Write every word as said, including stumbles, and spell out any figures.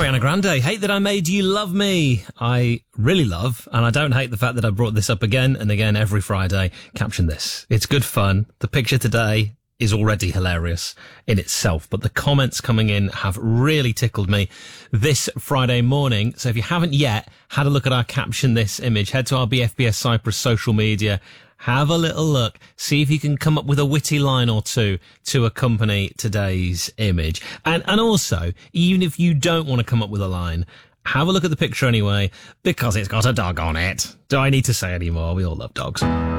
Ariana Grande, Hate That I Made You Love Me. I really love, and I don't hate the fact that I brought this up again and again every Friday. Caption this. It's good fun. The picture today is already hilarious in itself, but the comments coming in have really tickled me this Friday morning. So if you haven't yet had a look at our Caption This image, head to our B F B S Cyprus social media, have a little look, see if you can come up with a witty line or two to accompany today's image. And, and also, even if you don't want to come up with a line, have a look at the picture anyway, because it's got a dog on it. Do I need to say any more? We all love dogs.